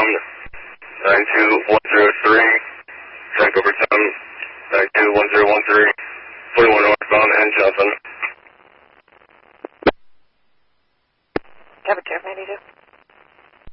northbound, 92103, track over 10, 921013, 41 northbound, and Johnson. Cover 2, 92.